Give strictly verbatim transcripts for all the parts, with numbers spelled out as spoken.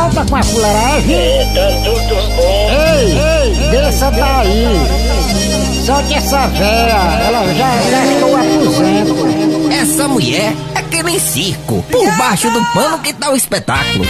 volta com a fuleiragem. Tá tudo bom. Ei, ei, desça daí. Só que essa véia, ela já gastou o aposento. Essa mulher é que nem circo. Por baixo do pano que tá o espetáculo.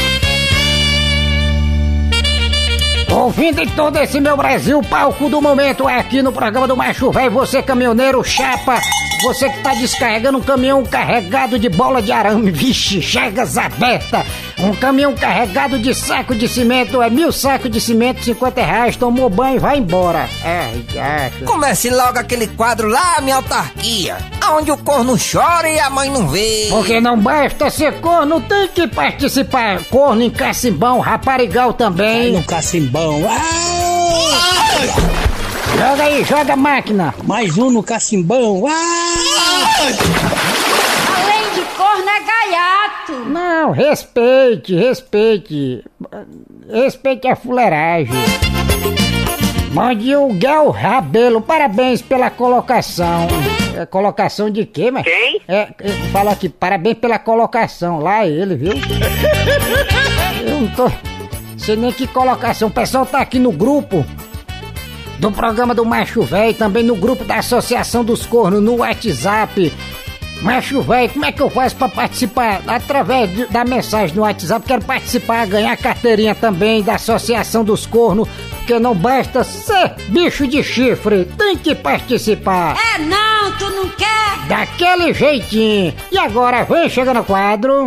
Ouvindo em todo esse meu Brasil, o palco do momento é aqui no programa do Macho Véio. Você caminhoneiro chapa, você que tá descarregando um caminhão carregado de bola de arame, vixe, chegas aberta. Um caminhão carregado de saco de cimento, é mil sacos de cimento, cinquenta reais, tomou banho e vai embora. É, acho. Comece logo aquele quadro lá, minha autarquia, onde o corno chora e a mãe não vê. Porque não basta ser corno, tem que participar. Corno em cacimbão, raparigal também. Vai no cacimbão. Ah! Joga aí, joga a máquina. Mais um no cacimbão. Ah! Além de corno é gaiato. Não, respeite, respeite. Respeite a fuleiragem. Mande o Guel Rabelo, parabéns pela colocação. É, colocação de quê, mas? Quem? É, é, fala aqui, parabéns pela colocação. Lá ele, viu? Eu não tô... sei nem que colocação. O pessoal tá aqui no grupo do programa do Macho Véio, também no grupo da Associação dos Cornos, no WhatsApp. Macho Véio, como é que eu faço pra participar? Através de, da mensagem no WhatsApp, quero participar, ganhar a carteirinha também da Associação dos Cornos, porque não basta ser bicho de chifre, tem que participar. É não, tu não quer? Daquele jeitinho. E agora, vem chegando no quadro...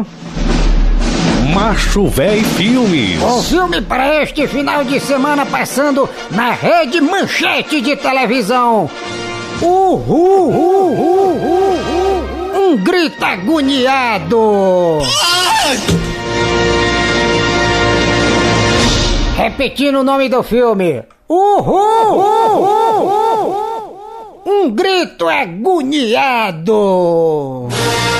Macho Véio Filmes. Um filme para este final de semana passando na Rede Manchete de televisão. Uhul, uhul, uhul, uhul. Um grito agoniado. Repetindo o nome do filme. Uhul, uhul, uhul. Um grito agoniado.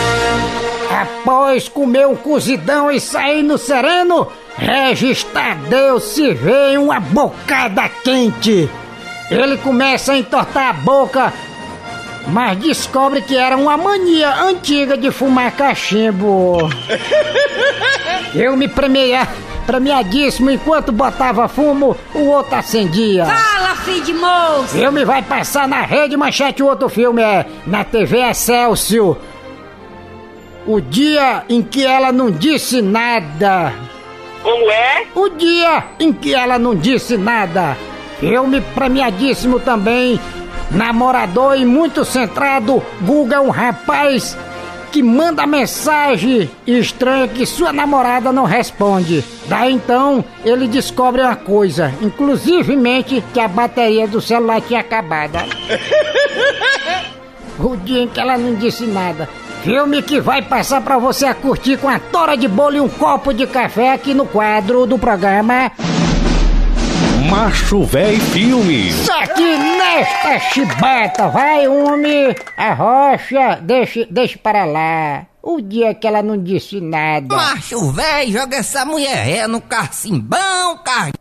Após comer um cozidão e sair no sereno, Regis Tadeu se vê em uma bocada quente. Ele começa a entortar a boca, mas descobre que era uma mania antiga de fumar cachimbo. Eu me premia, premiadíssimo, enquanto botava fumo, o outro acendia. Fala, filho de moço! Filme vai passar na Rede Manchete, o outro filme é na T V Excelsior. O dia em que ela não disse nada. Como é? O dia em que ela não disse nada. Filme premiadíssimo também. Namorador e muito centrado, Guga é um rapaz que manda mensagem estranha que sua namorada não responde. Daí então ele descobre uma coisa, inclusivemente que a bateria do celular tinha acabado. O dia em que ela não disse nada. Filme que vai passar pra você a curtir com a tora de bolo e um copo de café aqui no quadro do programa Macho Véio Filmes. Só que nesta chibata, vai homem, a rocha, deixe, deixe para lá. O dia que ela não disse nada. Macho Véio, joga essa mulher no cacimbão, carne.